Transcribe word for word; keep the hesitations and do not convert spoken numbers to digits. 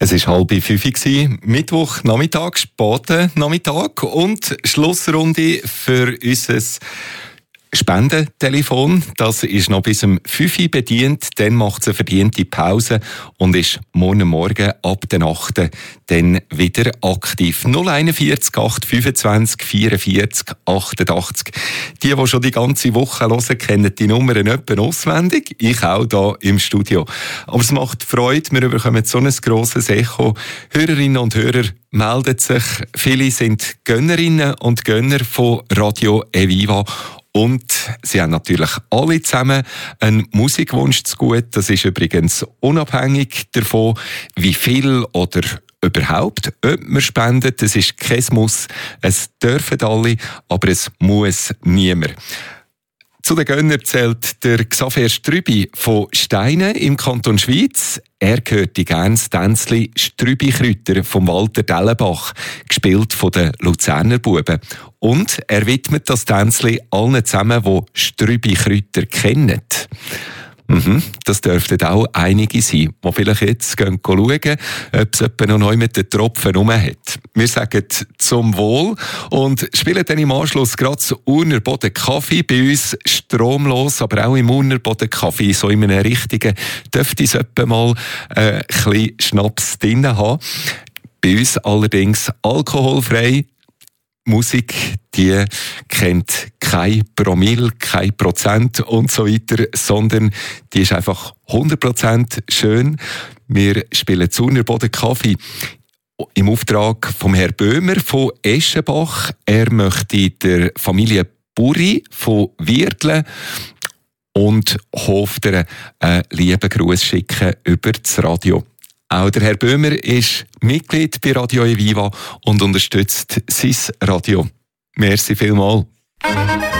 Es war halb fünf, Mittwoch, Nachmittag, später Nachmittag und Schlussrunde für unser Spendentelefon. Das ist noch bis um fünf Uhr bedient, dann macht es eine verdiente Pause und ist morgen Morgen ab der achten dann wieder aktiv. null eins vier acht fünfundzwanzig vierundvierzig achtundachtzig. Die, die schon die ganze Woche hören, kennen die Nummern etwa auswendig. Ich auch hier im Studio. Aber es macht Freude, wir bekommen so ein grosses Echo. Hörerinnen und Hörer melden sich. Viele sind Gönnerinnen und Gönner von Radio Eviva. Und sie haben natürlich alle zusammen einen Musikwunsch zu gut. Das ist übrigens unabhängig davon, wie viel oder überhaupt, ob man spendet. Es ist kein Muss. Es dürfen alle, aber es muss niemand. Zu den Gönnern zählt der Xaver Strüby von Steinen im Kanton Schwyz. Er gehört gerne das Tänzli Strüby-Kräuter vom Walter Dellenbach, gespielt von den Luzerner Buben. Und er widmet das Tänzli allen zusammen, die Strüby-Kräuter kennen. Mhm, das dürften auch einige sein, die vielleicht jetzt schauen, ob es jemand noch neu mit den Tropfen rum hat. Wir sagen zum Wohl und spielen dann im Anschluss gerade zu Urner Boden Kaffee. Bei uns stromlos, aber auch im Urner Boden Kaffee, so in einem richtigen, dürfte es etwa mal äh, ein bisschen Schnaps drin haben. Bei uns allerdings alkoholfrei. Musik, die kennt kein Promille, kein Prozent und so weiter, sondern die ist einfach hundert Prozent schön. Wir spielen Urner Boden Kaffee im Auftrag vom Herrn Böhmer von Eschenbach. Er möchte der Familie Buri von Wirtlen und hofft ihr einen lieben Gruß schicken über das Radio. Auch der Herr Böhmer ist Mitglied bei Radio Eviva und unterstützt sein Radio. Merci vielmals.